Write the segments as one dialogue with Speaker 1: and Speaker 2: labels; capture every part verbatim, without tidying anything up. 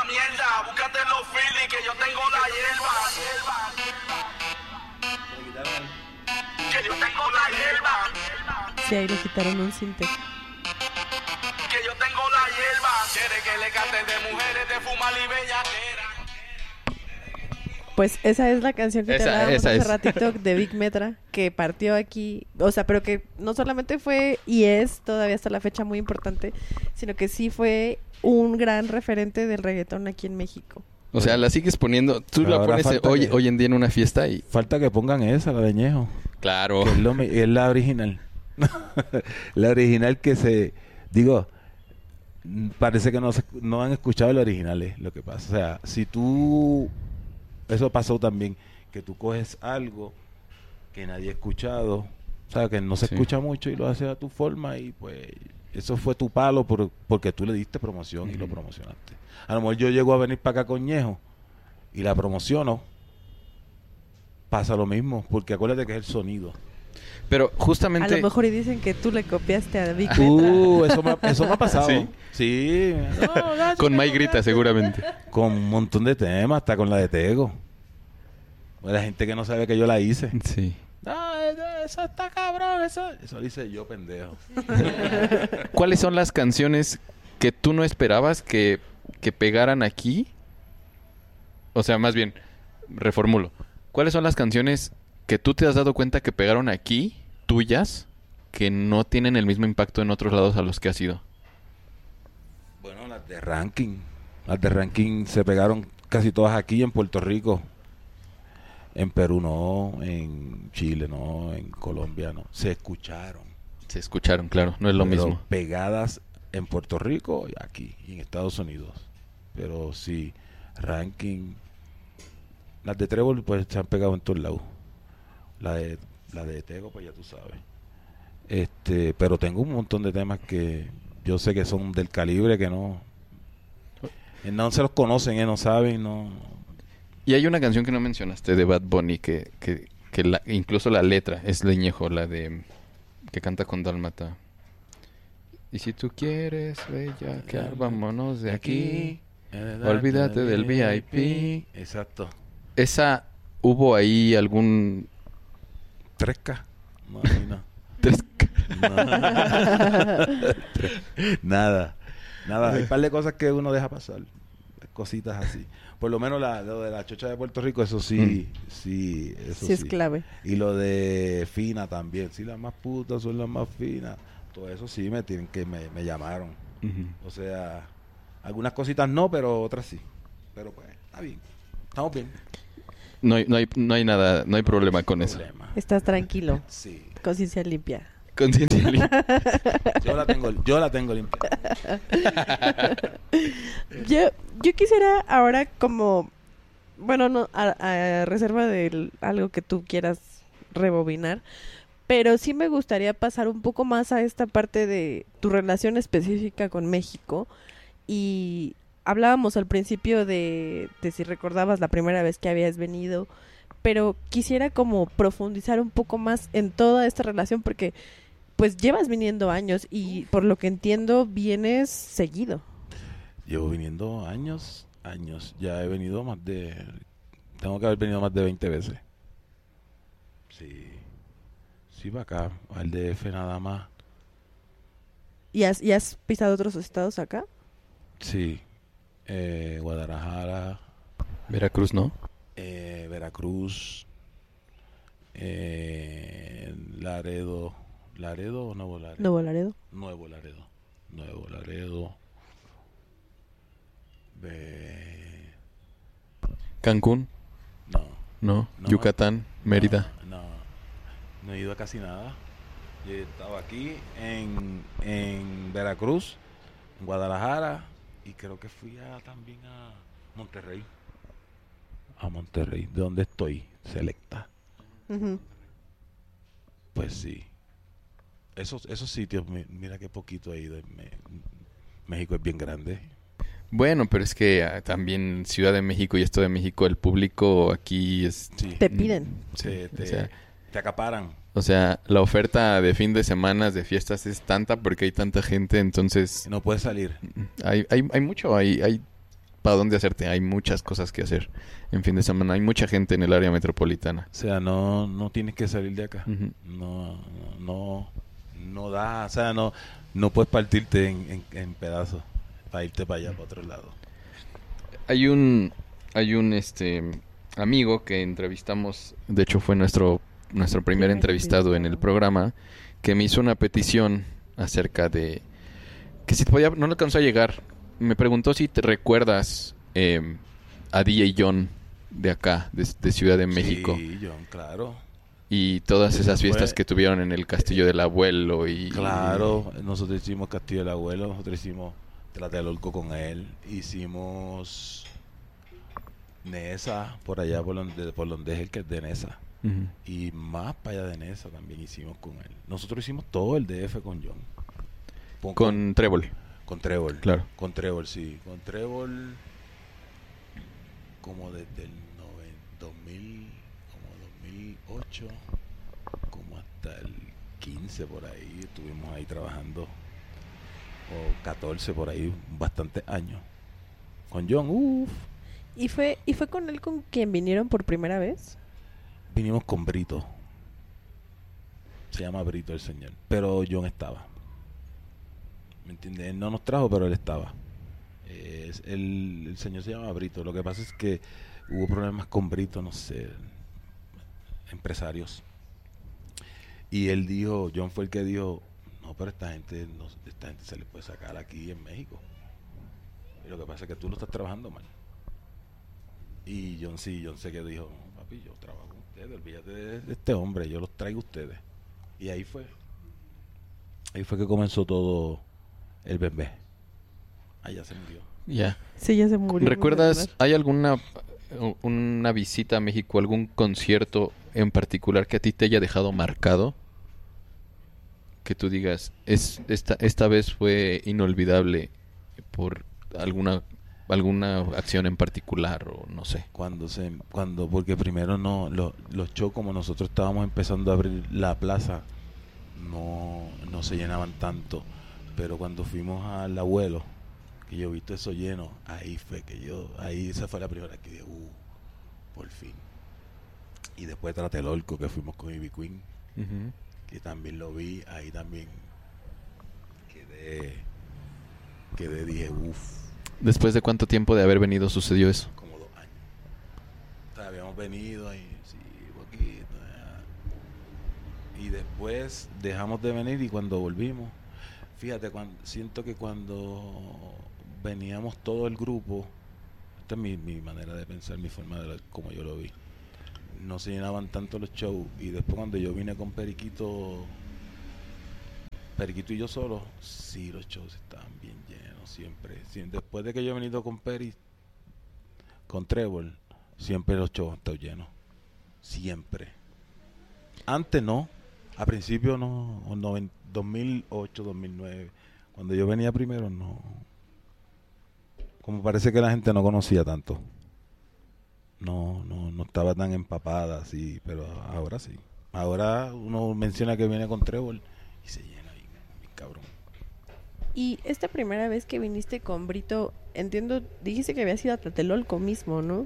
Speaker 1: mierda, búscate los Philly que yo tengo la hierba. Que yo tengo la hierba.
Speaker 2: Sí, ahí le quitaron un cinte.
Speaker 1: Que yo tengo la hierba. Quiere que le cante de mujeres, de fumar y bellaquera.
Speaker 2: Pues esa es la canción que
Speaker 3: Esa-
Speaker 2: te hablábamos
Speaker 3: esa
Speaker 2: hace
Speaker 3: es.
Speaker 2: ratito de Big Metra, que partió aquí, o sea, pero que no solamente fue y es todavía hasta la fecha muy importante, sino que sí fue un gran referente del reggaetón aquí en México.
Speaker 3: O sea, la sigues poniendo... Tú la
Speaker 4: Ahora
Speaker 3: pones eh,
Speaker 4: falta
Speaker 3: hoy,
Speaker 4: que-
Speaker 3: hoy en día en una fiesta y...
Speaker 4: Falta que pongan esa, la de Ñejo.
Speaker 3: Claro.
Speaker 4: Que es, lo mi- es la original. La original que se... Digo, mm, parece que no, se- no han escuchado el original, es lo que pasa. O sea, si tú... Eso pasó también, que tú coges algo que nadie ha escuchado, o sea, que no se
Speaker 3: Sí.
Speaker 4: escucha mucho y lo haces a tu forma y pues eso fue tu palo por, porque tú le diste promoción y lo
Speaker 3: Ujú.
Speaker 4: promocionaste. A lo mejor yo llego a venir para acá con Ñejo y la promociono, pasa lo mismo, porque acuérdate que es el sonido.
Speaker 3: Pero
Speaker 2: A
Speaker 3: justamente...
Speaker 2: lo mejor y dicen que tú le copiaste a Big Metra.
Speaker 4: Uh, eso me, ha- eso me ha pasado.
Speaker 3: ¿Sí?
Speaker 4: Sí. No, no,
Speaker 3: Con
Speaker 4: me
Speaker 3: Mike Grita,
Speaker 4: copiaste.
Speaker 3: seguramente.
Speaker 4: Con un montón de temas, hasta con la de Tego. La gente que no sabe que yo la hice.
Speaker 3: Sí.
Speaker 4: No, eso está cabrón, eso. Eso dice yo, pendejo.
Speaker 3: ¿Cuáles son las canciones que tú no esperabas que, que pegaran aquí? O sea, más bien, reformulo. ¿Cuáles son las canciones que tú te has dado cuenta que pegaron aquí, tuyas, que no tienen el mismo impacto en otros lados a los que has ido?
Speaker 4: Bueno, las de ranking. Las de ranking se pegaron casi todas aquí en Puerto Rico. En Perú no, en Chile no, en Colombia no. Se escucharon.
Speaker 3: Se escucharon, claro, no es lo
Speaker 4: Pero
Speaker 3: mismo.
Speaker 4: pegadas en Puerto Rico y aquí, y en Estados Unidos. Pero sí, ranking. Las de Trébol pues se han pegado en todos lados. La de, la de Tego, pues ya tú sabes. Este, pero tengo un montón de temas que yo sé que son del calibre que no. eh, No se los conocen, eh, no saben, no.
Speaker 3: Y hay una canción que no mencionaste de Bad Bunny que, que, que la- incluso la letra es leñejo, la de que canta con Dálmata. Y si tú quieres, bellaquear, vámonos de aquí. Olvídate del V I P.
Speaker 4: Exacto.
Speaker 3: Esa, ¿hubo ahí algún...
Speaker 4: tres K. No, ahí no.
Speaker 3: tres-
Speaker 4: Nada, nada. Hay un par de cosas que uno deja pasar. Cositas así. Por lo menos la, lo de la chocha de Puerto Rico, eso sí, sí, eso
Speaker 2: Sí
Speaker 4: sí.
Speaker 2: es clave.
Speaker 4: Y lo de fina también. Sí, las más putas son las más finas. Todo eso sí me tienen que me, me llamaron.
Speaker 3: Ujú.
Speaker 4: O sea, algunas cositas no, pero otras sí. Pero pues, está bien. Estamos bien.
Speaker 3: No hay, no hay, no hay nada, no hay problema con eso.
Speaker 4: Problema.
Speaker 2: Estás tranquilo,
Speaker 4: Sí.
Speaker 2: conciencia limpia.
Speaker 3: Conciencia limpia.
Speaker 4: Yo la tengo, yo la tengo limpia.
Speaker 2: Yo, yo quisiera ahora como, bueno, no a, a reserva de algo que tú quieras rebobinar, pero sí me gustaría pasar un poco más a esta parte de tu relación específica con México. Y hablábamos al principio de, de si recordabas la primera vez que habías venido, pero quisiera como profundizar un poco más en toda esta relación porque pues llevas viniendo años y por lo que entiendo vienes seguido.
Speaker 4: Llevo viniendo años, años. Ya he venido más de... Tengo que haber venido más de veinte veces. Sí. Sí, para acá. Al D F nada más.
Speaker 2: ¿Y has, y has pisado otros estados acá?
Speaker 4: Sí. Eh, Guadalajara,
Speaker 3: Veracruz, ¿no?
Speaker 4: eh, Veracruz, eh, Laredo. ¿Laredo o Nuevo Laredo?
Speaker 2: Nuevo Laredo.
Speaker 4: Nuevo Laredo. Nuevo Laredo. Ve-
Speaker 3: Cancún,
Speaker 4: No.
Speaker 3: ¿no?
Speaker 4: No.
Speaker 3: Yucatán, Mérida.
Speaker 4: No, no, no he ido a casi nada. Yo he estado aquí en, en Veracruz, en Guadalajara y creo que fui a, también a Monterrey. A Monterrey, de donde estoy, Selecta.
Speaker 2: Ujú.
Speaker 4: Pues sí. Esos, esos sitios, mi- mira qué poquito he ido. Me- México es bien grande.
Speaker 3: Bueno, pero es que ah, también Ciudad de México y Estado de México, el público aquí es...
Speaker 4: Sí.
Speaker 2: Te piden.
Speaker 3: Sí,
Speaker 4: Te, te,
Speaker 3: o sea,
Speaker 4: te acaparan.
Speaker 3: o sea, la oferta de fin de semana, de fiestas es tanta porque hay tanta gente, entonces
Speaker 4: No puedes salir.
Speaker 3: hay, hay, hay mucho, hay, hay para dónde hacerte. Hay muchas cosas que hacer en fin de semana. Hay mucha gente en el área metropolitana.
Speaker 4: O sea, no, no tienes que salir de acá.
Speaker 3: Ujú.
Speaker 4: No, no, no da, o sea, no, no puedes partirte en, en, en pedazos para irte para allá, para otro lado.
Speaker 3: Hay un, hay un este amigo que entrevistamos, de hecho fue nuestro, nuestro primer
Speaker 2: Primer
Speaker 3: entrevistado en el
Speaker 2: entrevistado.
Speaker 3: programa, que me hizo una petición acerca de que si podía, no le alcanzó a llegar. Me preguntó si te recuerdas eh, a D J John de acá, de, de Ciudad de México,
Speaker 4: Sí, John, claro.
Speaker 3: y todas
Speaker 4: Eso
Speaker 3: esas fiestas
Speaker 4: fue-
Speaker 3: que tuvieron en el Castillo del Abuelo y
Speaker 4: Claro, nosotros hicimos Castillo del Abuelo, nosotros hicimos Tlatelolco con él, hicimos Nesa, por allá por donde, por donde es el que es de Nesa.
Speaker 3: Ujú.
Speaker 4: Y más para allá de Nesa también hicimos con él. Nosotros hicimos todo el D F con John. Con,
Speaker 3: Con Trébol,
Speaker 4: con Trébol.
Speaker 3: claro.
Speaker 4: Con Trébol, sí. Con Trébol como desde el noven- dos mil, como dos mil ocho, como hasta el quince por ahí. Estuvimos ahí trabajando. O catorce por ahí, bastantes años. Con John, uff.
Speaker 2: ¿Y fue, ¿Y fue con él con quien vinieron por primera vez?
Speaker 4: Vinimos con Brito. Se llama Brito el señor. Pero John estaba. ¿Me entiendes? Él no nos trajo, pero él estaba. Eh, es- el, el señor se llama Brito. Lo que pasa es que hubo problemas con Brito, no sé, empresarios. Y él dijo, John fue el que dijo, no, pero esta gente, no, esta gente se le puede sacar aquí en México. Y lo que pasa es que tú lo estás trabajando mal. Y John sí, John sé que dijo, no, papi, yo trabajo con ustedes, olvídate de, de este hombre, yo los traigo a ustedes. Y ahí fue. Ahí fue que comenzó todo el bebé. Allá se murió.
Speaker 3: Ya.
Speaker 2: Sí, ya se murió.
Speaker 3: ¿Recuerdas, hay alguna u- una visita a México, algún concierto en particular que a ti te haya dejado marcado? Que tú digas, es esta esta vez fue inolvidable por alguna alguna acción en particular o no sé.
Speaker 4: Cuando se, cuando, porque primero no, lo- los shows como nosotros estábamos empezando a abrir la plaza, no, no se llenaban tanto. Pero cuando fuimos al abuelo, que yo he visto eso lleno, ahí fue que yo, ahí esa fue la primera que dije, uh, por fin. Y después Tlatelolco, que fuimos con Ivy Queen,
Speaker 3: Ujú.
Speaker 4: que también lo vi, ahí también quedé, quedé, dije, uff,
Speaker 3: ¿Después de cuánto tiempo de haber venido sucedió eso?
Speaker 4: como dos años. O sea, habíamos venido ahí, sí, poquito, ya. Y después dejamos de venir y cuando volvimos, fíjate, cuando, siento que cuando veníamos todo el grupo, esta es mi, mi manera de pensar, mi forma de ver, como yo lo vi, no se llenaban tanto los shows. Y después cuando yo vine con Periquito, Periquito y yo solo, sí, los shows estaban bien llenos, siempre. Sie- Después de que yo he venido con Peri, con Trevor, siempre los shows han estado llenos. Siempre. Antes no, a principio no, o noven- dos mil ocho, dos mil nueve, cuando yo venía primero no. Como parece que la gente no conocía tanto. No, no, no estaba tan empapada así, pero ahora sí. Ahora uno menciona que viene con Trevor y se llena bien, bien cabrón.
Speaker 2: Y esta primera vez que viniste con Brito, entiendo, dijiste que había sido a Tlatelolco mismo, ¿no?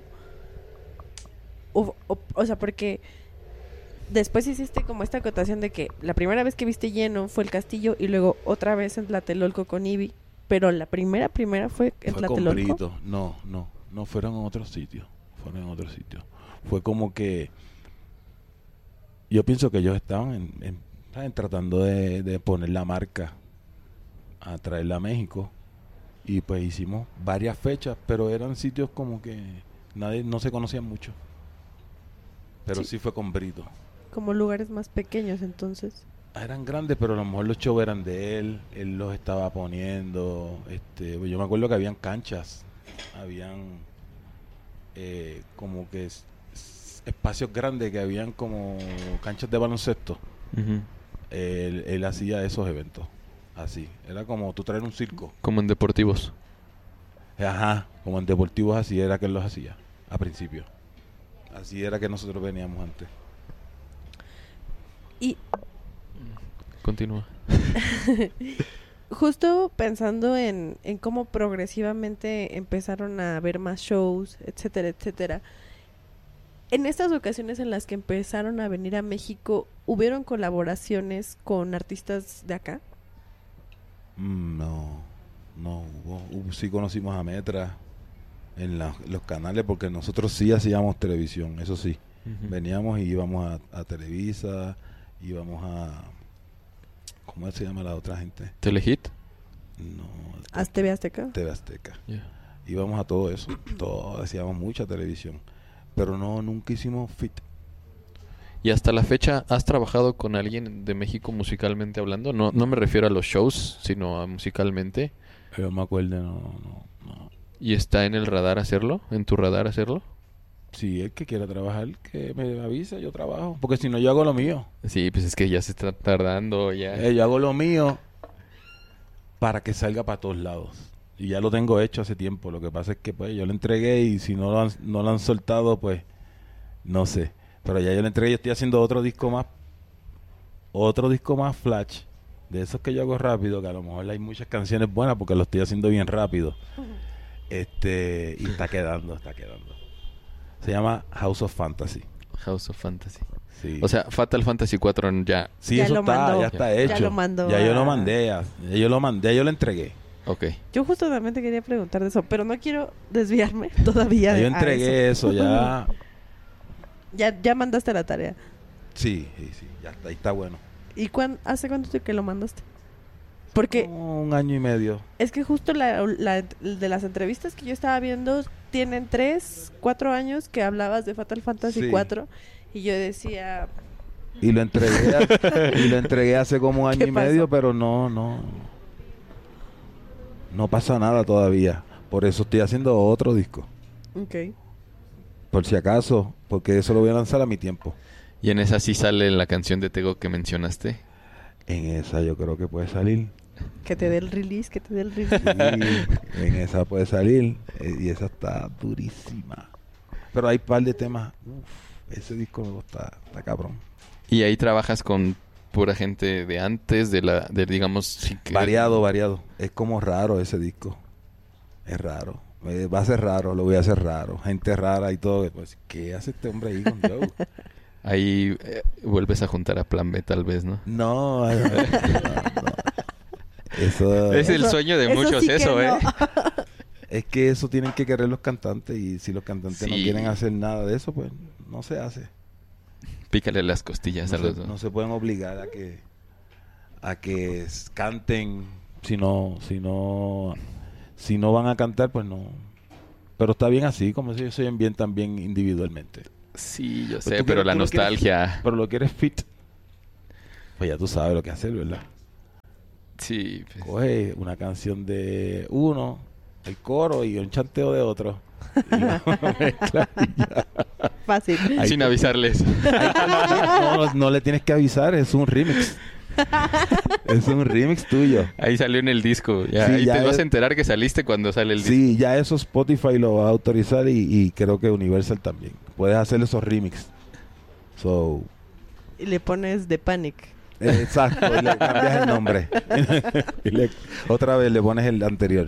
Speaker 2: O, o, o sea, porque después hiciste como esta acotación de que la primera vez que viste lleno fue el castillo y luego otra vez en Tlatelolco con Ivy, pero la primera, primera fue en
Speaker 4: Fue con
Speaker 2: Tlatelolco.
Speaker 4: Brito. No, no, no fueron en otro sitio. Fueron en otro sitio. Fue como que yo pienso que ellos estaban en, en- ¿saben? tratando de, de poner la marca a traerla a México y pues hicimos varias fechas, pero eran sitios como que nadie no se conocían mucho. Pero sí,
Speaker 2: Sí.
Speaker 4: fue con Brito.
Speaker 2: Como lugares más pequeños, entonces.
Speaker 4: Eran grandes, pero a lo mejor los shows eran de él, él los estaba poniendo. Este, yo me acuerdo que habían canchas, habían eh, como que es- es- espacios grandes que habían como canchas de baloncesto.
Speaker 3: Ujú.
Speaker 4: Él, él hacía esos eventos, así. Era como tú traer un circo.
Speaker 3: Como en deportivos.
Speaker 4: Ajá, como en deportivos así era que él los hacía, a principio. Así era que nosotros veníamos antes.
Speaker 2: Y
Speaker 3: Continúa.
Speaker 2: justo pensando en, en cómo progresivamente empezaron a haber más shows, etcétera, etcétera. En estas ocasiones en las que empezaron a venir a México, ¿hubieron colaboraciones con artistas de acá?
Speaker 4: Mm, no, no hubo. Hubo- Sí conocimos a Metra en la- los canales porque nosotros sí hacíamos televisión, eso sí.
Speaker 3: Ujú.
Speaker 4: Veníamos y íbamos a, a Televisa, íbamos a... ¿Cómo se llama la otra gente?
Speaker 3: ¿Telehit?
Speaker 4: No,
Speaker 2: ¿A T V Azteca?
Speaker 4: T V Azteca.
Speaker 3: Ya.
Speaker 4: Íbamos a todo eso, todo, hacíamos mucha televisión, pero no, nunca hicimos fit.
Speaker 3: Y hasta la fecha, ¿has trabajado con alguien de México musicalmente hablando? No, no me refiero a los shows, sino a musicalmente.
Speaker 4: Yo me acuerdo, no, no, no.
Speaker 3: ¿Y está en el radar hacerlo? ¿En tu radar hacerlo?
Speaker 4: Si el que quiera trabajar, que me avise, yo trabajo. Porque si no, yo hago lo mío.
Speaker 3: Sí, pues es que ya se está tardando, ya.
Speaker 4: Eh, yo hago lo mío para que salga para todos lados. Y ya lo tengo hecho hace tiempo. Lo que pasa es que pues yo lo entregué y si no lo han, no lo han soltado, pues no sé. Pero ya yo lo entregué. Yo estoy haciendo otro disco más, otro disco más flash. De esos que yo hago rápido, que a lo mejor hay muchas canciones buenas porque lo estoy haciendo bien rápido. Este, y está quedando, está quedando. Se llama House of Fantasy.
Speaker 3: House of Fantasy.
Speaker 4: Sí.
Speaker 3: O sea, Fatal Fantasy cuatro ya.
Speaker 4: sí,
Speaker 2: ya
Speaker 4: eso
Speaker 2: lo
Speaker 4: está,
Speaker 2: mandó.
Speaker 4: ya está
Speaker 2: Ya
Speaker 4: hecho.
Speaker 2: lo mandó
Speaker 4: Ya yo
Speaker 2: a-
Speaker 4: lo mandé, ya, ya yo lo mandé, ya yo lo entregué.
Speaker 3: Ok.
Speaker 2: Yo justo también te quería preguntar de eso, pero no quiero desviarme todavía.
Speaker 4: Ya
Speaker 2: de-
Speaker 4: yo
Speaker 2: a
Speaker 4: entregué eso, ya.
Speaker 2: ya. Ya mandaste la tarea.
Speaker 4: Sí, sí, sí, ya está, ahí está bueno.
Speaker 2: ¿Y cuán, hace cuánto te- que lo mandaste? Porque
Speaker 4: Como un año y medio.
Speaker 2: es que justo la, la- de las entrevistas que yo estaba viendo tienen tres, cuatro años que hablabas de Fatal Fantasy
Speaker 4: Sí.
Speaker 2: cuatro y yo decía,
Speaker 4: Y lo entregué, a- y lo entregué hace como un año
Speaker 2: ¿Qué
Speaker 4: y medio,
Speaker 2: pasó?
Speaker 4: pero no, no. No pasa nada todavía. Por eso estoy haciendo otro disco.
Speaker 2: ok.
Speaker 4: Por si acaso, porque eso lo voy a lanzar a mi tiempo.
Speaker 3: Y en esa sí sale la canción de Tego que mencionaste.
Speaker 4: En esa yo creo que puede salir.
Speaker 2: Que te dé el release, que te dé el release.
Speaker 4: Sí, en esa puede salir. eh, Y esa está durísima. Pero hay un par de temas. Uf, ese disco nuevo está, está cabrón.
Speaker 3: Y ahí trabajas con pura gente de antes, de la, de digamos... sí que-
Speaker 4: Variado, variado. Es como raro ese disco. Es raro. Eh, va a ser raro, lo voy a hacer raro. Gente rara y todo. Pues, ¿qué hace este hombre ahí con Joe?
Speaker 3: Ahí eh, vuelves a juntar a Plan B tal vez, ¿no?
Speaker 4: No, no, no, no. Eso
Speaker 3: Es el
Speaker 2: Eso-
Speaker 3: sueño de
Speaker 2: eso
Speaker 3: muchos
Speaker 2: sí que
Speaker 3: eso,
Speaker 2: no.
Speaker 3: ¿eh?
Speaker 4: es que eso tienen que querer los cantantes y si los cantantes no
Speaker 3: Sí.
Speaker 4: quieren hacer nada de eso, pues no se hace.
Speaker 3: Pícale las costillas
Speaker 4: No
Speaker 3: a los
Speaker 4: se,
Speaker 3: dos.
Speaker 4: no se pueden obligar a que a que s- canten si no si no si no van a cantar, pues no. Pero está bien así, como si ellos se oyen bien también individualmente.
Speaker 3: Sí, yo
Speaker 4: Pues
Speaker 3: sé,
Speaker 4: tú
Speaker 3: pero
Speaker 4: quieres-
Speaker 3: la
Speaker 4: tú lo quieres-
Speaker 3: nostalgia...
Speaker 4: Pero lo quieres fit. Pues ya tú sabes lo que hacer, ¿verdad?
Speaker 3: Sí, pues,
Speaker 4: Coge una canción de uno, el coro y un chanteo de otro. Y lo mezclas y ya.
Speaker 2: Fácil.
Speaker 4: Ahí
Speaker 3: sin
Speaker 4: te-
Speaker 3: avisarles.
Speaker 4: no, no, no le tienes que avisar, es un remix. Es un remix tuyo.
Speaker 3: Ahí salió en el disco. Ya,
Speaker 4: Sí,
Speaker 3: ahí
Speaker 4: ya
Speaker 3: te vas
Speaker 4: es-
Speaker 3: a enterar que saliste cuando sale el disco.
Speaker 4: Sí, ya eso Spotify lo va a autorizar y, y creo que Universal también. Puedes hacer esos remix. So,
Speaker 2: Y le pones The Panic.
Speaker 4: eh, exacto, y le cambias el nombre. Y le- otra vez le pones el anterior.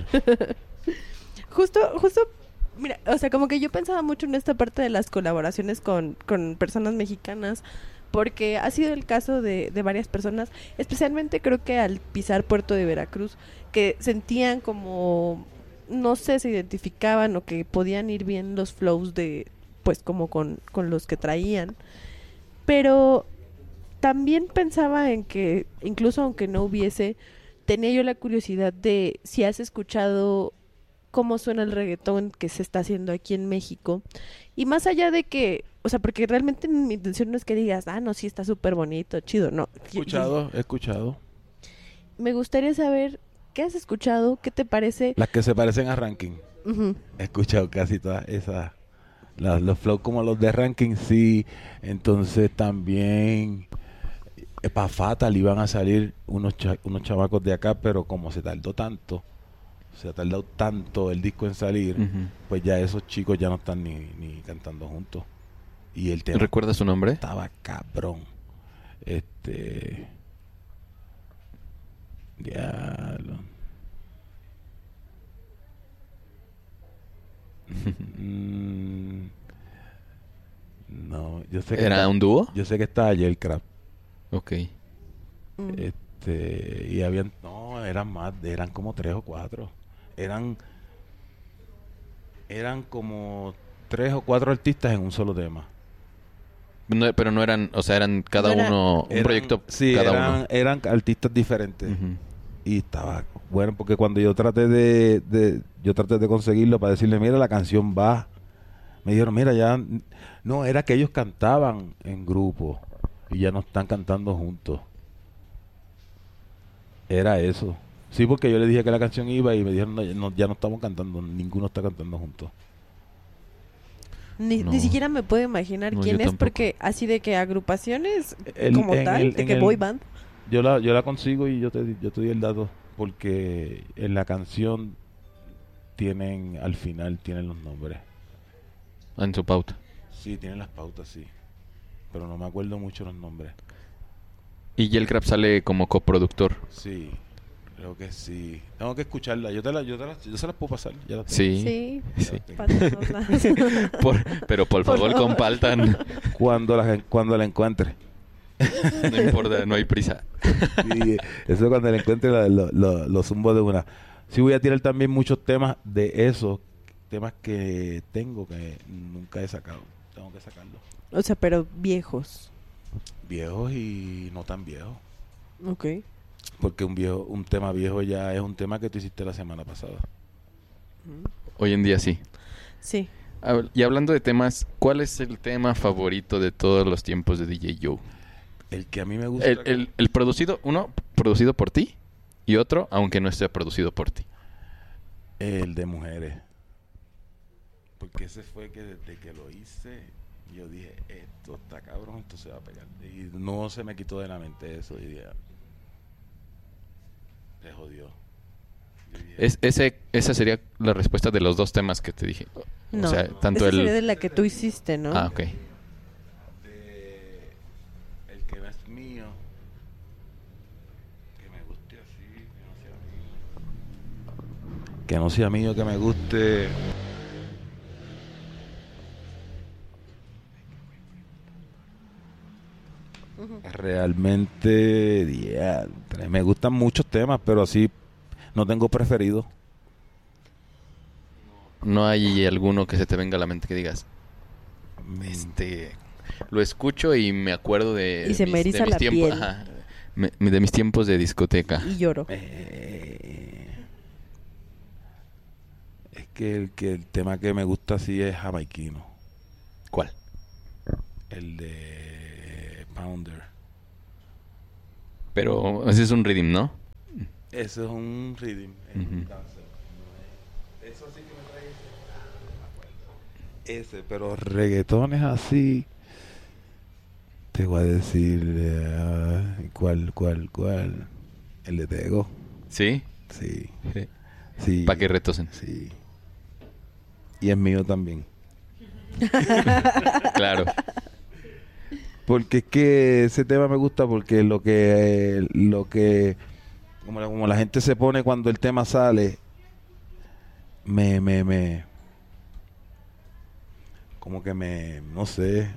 Speaker 2: Justo, justo, mira, o sea, como que yo pensaba mucho en esta parte de las colaboraciones con, con personas mexicanas, porque ha sido el caso de, de varias personas, especialmente creo que al pisar Puerto de Veracruz, que sentían como, no sé, se identificaban o que podían ir bien los flows de, pues como con, con los que traían, pero también pensaba en que, incluso aunque no hubiese, tenía yo la curiosidad de si has escuchado cómo suena el reggaetón que se está haciendo aquí en México. Y más allá de que, o sea, porque realmente mi intención no es que digas, ah, no, sí está súper bonito, chido, no.
Speaker 4: He escuchado, he escuchado.
Speaker 2: Me gustaría saber qué has escuchado, qué te parece.
Speaker 4: Las que se parecen a Ranking.
Speaker 2: Ujú.
Speaker 4: He escuchado casi todas esas. Las- los flows como los de Ranking, sí. Entonces también para Fatal iban a salir unos, cha- unos chavacos de acá, pero como se tardó tanto, se ha tardado tanto el disco en salir,
Speaker 3: Ujú.
Speaker 4: pues ya esos chicos ya no están ni, ni cantando juntos. Y el tema
Speaker 3: ¿Recuerdas su nombre?
Speaker 4: estaba cabrón. Este... Diablo. Mm, no, yo sé que
Speaker 3: ¿Era
Speaker 4: está-
Speaker 3: un dúo?
Speaker 4: Yo sé que estaba Yellcraft.
Speaker 3: Ok.
Speaker 2: Mm.
Speaker 4: Este, y habían, no, eran más, eran como tres o cuatro. Eran, eran como tres o cuatro artistas en un solo tema.
Speaker 3: No, pero no eran, o sea, eran cada
Speaker 2: No era-
Speaker 3: uno, un
Speaker 4: Eran-
Speaker 3: proyecto
Speaker 4: sí,
Speaker 3: cada
Speaker 4: eran,
Speaker 3: uno.
Speaker 4: eran artistas diferentes.
Speaker 3: Ujú.
Speaker 4: Y estaba bueno, porque cuando yo traté de, de yo traté de conseguirlo para decirle, mira, la canción va, me dijeron, mira, ya no, era que ellos cantaban en grupo y ya no están cantando juntos. Era eso. Sí, porque yo le dije que la canción iba y me dijeron, no, ya no, ya no estamos cantando, ninguno está cantando juntos.
Speaker 2: Ni,
Speaker 3: No.
Speaker 2: ni siquiera me puedo imaginar
Speaker 3: No,
Speaker 2: quién
Speaker 3: yo
Speaker 2: es,
Speaker 3: tampoco.
Speaker 2: porque así de que agrupaciones
Speaker 4: El-
Speaker 2: como
Speaker 4: en
Speaker 2: tal,
Speaker 4: el-
Speaker 2: de
Speaker 4: en
Speaker 2: que
Speaker 4: el-
Speaker 2: boy band.
Speaker 4: Yo la, yo la consigo y yo te, di- yo te di el dato, porque en la canción tienen, al final tienen los nombres.
Speaker 3: En su pauta.
Speaker 4: Sí, tienen las pautas, sí. Pero no me acuerdo mucho los nombres.
Speaker 3: Y Yellcraft sale como coproductor.
Speaker 4: Sí, creo que sí. Tengo que escucharla. Yo te la, yo te la, yo se las puedo pasar. Ya las tengo.
Speaker 3: Sí.
Speaker 2: Sí,
Speaker 3: Sí.
Speaker 2: pásanoslas.
Speaker 3: Por- pero por
Speaker 2: Por
Speaker 3: favor,
Speaker 2: favor.
Speaker 3: compartan.
Speaker 4: Cuando la, cuando la encuentre.
Speaker 3: No importa, no hay prisa.
Speaker 4: Sí, eso cuando la encuentre la- lo, lo, lo zumbo de una. Sí, voy a tirar también muchos temas de esos. Temas que tengo que nunca he sacado. Tengo que sacarlos.
Speaker 2: O sea, pero viejos.
Speaker 4: Viejos y no tan viejos.
Speaker 2: Ok.
Speaker 4: Porque un viejo, un tema viejo ya es un tema que tú hiciste la semana pasada.
Speaker 3: Hoy en día sí.
Speaker 2: Sí.
Speaker 3: Hab- Y hablando de temas, ¿cuál es el tema favorito de todos los tiempos de D J Joe?
Speaker 4: El que a mí me gusta.
Speaker 3: El, el, el producido, uno, producido por ti, y otro, aunque no esté producido por ti.
Speaker 4: El de mujeres. Porque ese fue que desde que lo hice, yo dije, esto está cabrón, esto se va a pegar. Y no se me quitó de la mente eso. Y dije, se jodió. Yo dije,
Speaker 3: Es, ese, esa sería la respuesta de los dos temas que te dije.
Speaker 2: No.
Speaker 3: O sea, tanto
Speaker 2: Esa
Speaker 3: el...
Speaker 2: sería de la que tú hiciste, ¿no?
Speaker 3: Ah, ok.
Speaker 4: de- el que no es mío, que me guste así, que no sea mío. Que no sea mío, que me guste. Realmente, diantre, me gustan muchos temas, pero así no tengo preferido.
Speaker 3: No hay alguno que se te venga a la mente que digas,
Speaker 4: Mm,
Speaker 3: este... Lo escucho y me acuerdo de...
Speaker 2: Y se
Speaker 3: mis-
Speaker 2: me
Speaker 3: de
Speaker 2: eriza
Speaker 3: mis
Speaker 2: la
Speaker 3: tiempos-
Speaker 2: piel.
Speaker 3: ajá. Me- de mis tiempos de discoteca.
Speaker 2: Y lloro.
Speaker 4: eh, es que el, que el tema que me gusta así es jamaiquino.
Speaker 3: ¿Cuál?
Speaker 4: El de Pounder.
Speaker 3: Pero ese es un rhythm, ¿no?
Speaker 4: Ese es un rhythm. Es un
Speaker 3: Ujú.
Speaker 4: dancer, no es- Eso sí que me trae ese. Ah, no me acuerdo. Ese, pero reggaetones así. Te voy a decir. eh, ¿Cuál, cuál, cuál? El de Tego.
Speaker 3: ¿Sí?
Speaker 4: Sí.
Speaker 3: Sí.
Speaker 4: Sí.
Speaker 3: Para que retosen.
Speaker 4: Sí. Y es mío también.
Speaker 3: Claro.
Speaker 4: Porque es que ese tema me gusta porque lo que lo que como la, como la gente se pone cuando el tema sale me me me como que me no sé,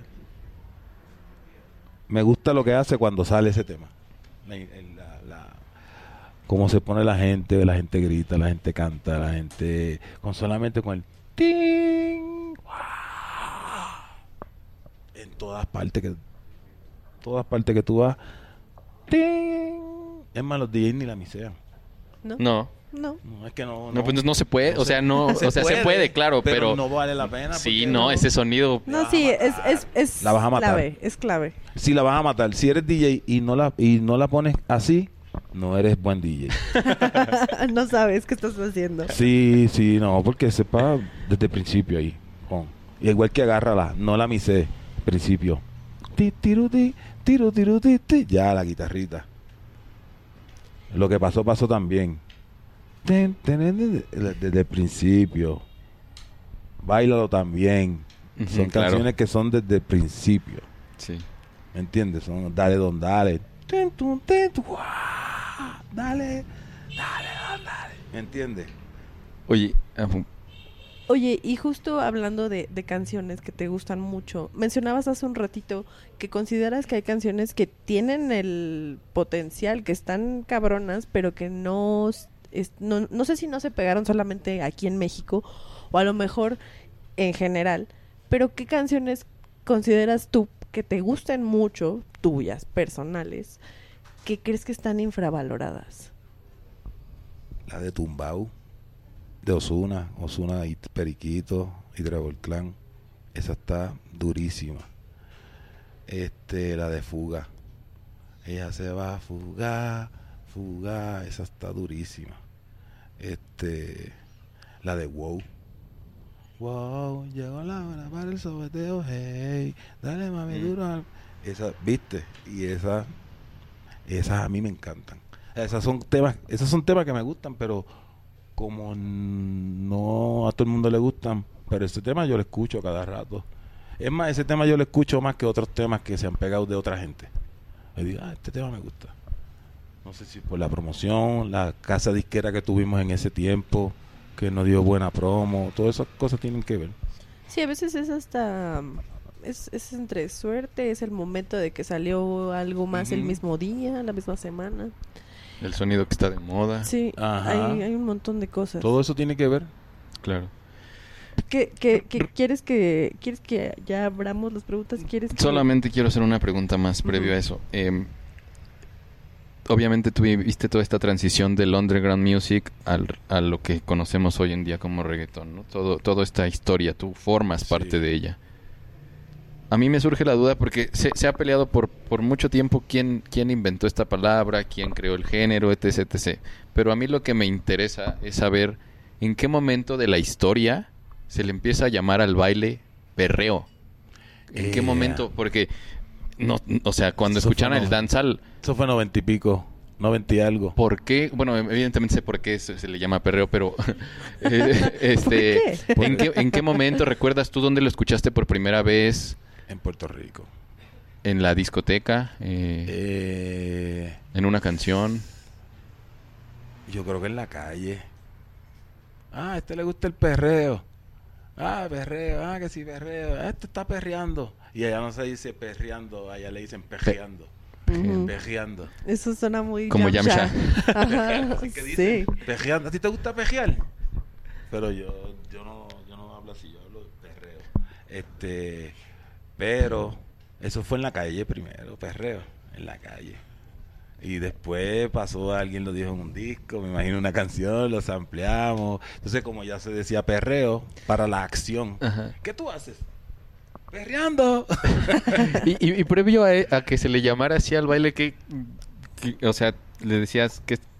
Speaker 4: me gusta lo que hace cuando sale ese tema. La, la, la- cómo se pone la gente, la gente grita, la gente canta, la gente con solamente con el ting, ¡guau! En todas partes que todas partes que tú vas, ting. Es más, los D Js ni la misean.
Speaker 2: ¿No?
Speaker 3: No.
Speaker 2: No.
Speaker 4: No, es que no.
Speaker 3: No, pues no se puede.
Speaker 4: No
Speaker 3: o
Speaker 4: se-
Speaker 3: sea, no... o sea, se puede, claro, pero...
Speaker 4: no vale la pena.
Speaker 3: sí,
Speaker 4: porque
Speaker 3: no, ese sonido...
Speaker 2: No,
Speaker 4: vas
Speaker 2: sí,
Speaker 4: a
Speaker 2: es,
Speaker 4: matar.
Speaker 2: es, es
Speaker 4: La vas a matar.
Speaker 2: clave, es clave.
Speaker 4: Si la vas a matar, si eres D J y no la y no la pones así, no eres buen D J.
Speaker 2: No sabes qué estás haciendo.
Speaker 4: Sí, sí, no, porque sepa desde el principio ahí. Pon. Y igual que agárrala, no la misé, principio. Ti, tiru, ti, tiru, tiru, ti, ti. Ya, la guitarrita. Lo que pasó, pasó también. Ten, ten, ten, ten, desde el principio. Báilalo también.
Speaker 3: Ujú,
Speaker 4: Son
Speaker 3: claro.
Speaker 4: canciones que son desde el principio.
Speaker 3: Sí.
Speaker 4: ¿Me entiendes? Son Dale Don Dale. Ten, tun, ten, tu, guau. dale, dale, dale, dale. ¿Me entiendes?
Speaker 3: Oye, uh,
Speaker 2: Oye, y justo hablando de, de canciones que te gustan mucho, mencionabas hace un ratito que consideras que hay canciones que tienen el potencial, que están cabronas, pero que no, es, no, no sé si no se pegaron solamente aquí en México o a lo mejor en general, pero ¿qué canciones consideras tú que te gusten mucho, tuyas, personales, que crees que están infravaloradas?
Speaker 4: La de Tumbao, de Ozuna, Ozuna y Periquito y Trevor Clan. Esa está durísima. Este, la de Fuga. Ella se va a fugar, fugar. Esa está durísima. Este, la de Wow. Wow, llegó la hora para el sobeteo, hey, dale mami duro. al-". Esa, ¿viste? Y esa, esas a mí me encantan. Esas son temas, esos son temas que me gustan, pero como no a todo el mundo le gustan, pero ese tema yo lo escucho cada rato. Es más, ese tema yo lo escucho más que otros temas que se han pegado de otra gente. Me digo, ah, este tema me gusta. No sé si por la promoción, la casa disquera que tuvimos en ese tiempo, que nos dio buena promo, todas esas cosas tienen que ver.
Speaker 2: Sí, a veces es hasta... Es, es entre suerte, es el momento de que salió algo más el
Speaker 4: Ujú.
Speaker 2: mismo día, la misma semana.
Speaker 3: el sonido que está de moda.
Speaker 2: Sí,
Speaker 4: Ajá.
Speaker 2: hay, hay un montón de cosas.
Speaker 4: Todo eso tiene que ver.
Speaker 3: Claro.
Speaker 2: ¿Qué, qué, qué- quieres que quieres que ya abramos las preguntas? ¿Quieres que...
Speaker 3: Solamente quiero hacer una pregunta más previo
Speaker 2: Ujú.
Speaker 3: a eso. Eh, obviamente tú viste toda esta transición del underground music al, a lo que conocemos hoy en día como reggaetón, ¿no? Todo, toda esta historia, tú formas
Speaker 4: Sí.
Speaker 3: parte de ella. A mí me surge la duda porque se, se ha peleado por, por mucho tiempo quién, quién inventó esta palabra, quién creó el género, etc, etcétera. Pero a mí lo que me interesa es saber en qué momento de la historia se le empieza a llamar al baile perreo. ¿En qué
Speaker 4: Eh,
Speaker 3: momento? Porque, no, o sea, cuando
Speaker 4: Eso fue
Speaker 3: escucharon el
Speaker 4: no-
Speaker 3: danzal,
Speaker 4: Eso fue noventa y pico, noventa y algo.
Speaker 3: ¿por qué? Bueno, evidentemente sé por qué se, se le llama perreo, pero eh, este,
Speaker 2: ¿Por qué?
Speaker 3: ¿en qué en qué momento recuerdas tú dónde lo escuchaste por primera vez?
Speaker 4: En Puerto Rico.
Speaker 3: ¿En la discoteca? Eh,
Speaker 4: Eh,
Speaker 3: ¿En una canción?
Speaker 4: yo creo que en la calle. Ah, a este le gusta el perreo. Ah, perreo. Ah, que sí, perreo. Ah, este está perreando. Y allá no se dice perreando, allá le dicen pejeando.
Speaker 2: Ujú.
Speaker 4: Pejeando.
Speaker 2: Eso suena muy...
Speaker 3: Como
Speaker 2: Yamcha.
Speaker 3: Yamcha.
Speaker 2: Ajá,
Speaker 4: Así que dicen,
Speaker 2: sí.
Speaker 4: pejeando. ¿A ti te gusta pejear? Pero yo, yo no, yo no hablo así, yo hablo de perreo. Este, pero eso fue en la calle primero, perreo, en la calle. Y después pasó, alguien lo dijo en un disco, me imagino una canción, lo sampleamos. Entonces, como ya se decía perreo, para la acción.
Speaker 3: Ajá.
Speaker 4: ¿Qué tú haces? Perreando.
Speaker 3: Y, y- y previo a, a que se le llamara así al baile, que, o sea, le decías que